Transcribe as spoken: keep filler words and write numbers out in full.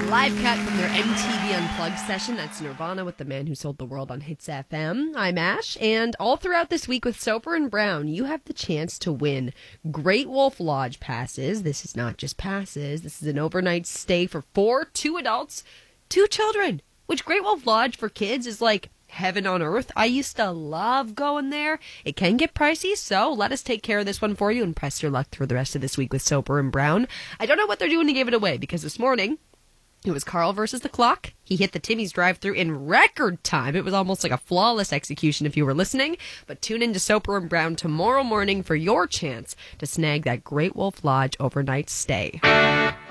Live cut from their M T V Unplugged session. That's Nirvana with The Man Who Sold the World on Hits F M. I'm Ash, and all throughout this week with Soper and Brown, you have the chance to win Great Wolf Lodge passes. This is not just passes. This is an overnight stay for four, two adults, two children, which Great Wolf Lodge for kids is like heaven on earth. I used to love going there. It can get pricey, so let us take care of this one for you and press your luck through the rest of this week with Soper and Brown. I don't know what they're doing to give it away, because this morning it was Carl versus the clock. He hit the Timmy's drive-thru in record time. It was almost like a flawless execution if you were listening. But tune in to Soper and Brown tomorrow morning for your chance to snag that Great Wolf Lodge overnight stay.